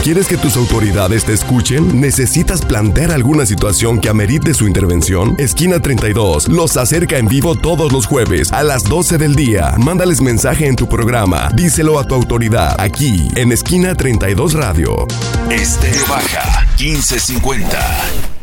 ¿Quieres que tus autoridades te escuchen? ¿Necesitas plantear alguna situación que amerite su intervención? Esquina 32 los acerca en vivo todos los jueves a las 12 del día. Mándales mensaje en tu programa. Díselo a tu autoridad aquí en Esquina 32 Radio. Estéreo Baja 1550.